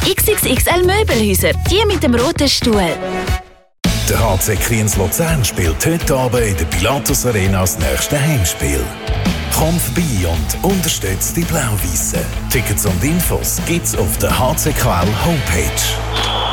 XXXL Möbelhäuser, die mit dem roten Stuhl. Der HC Kriens Luzern spielt heute Abend in der Pilatus Arena das nächste Heimspiel. Komm vorbei und unterstützt die Blau-Weissen. Tickets und Infos gibt's auf der HCQL Homepage.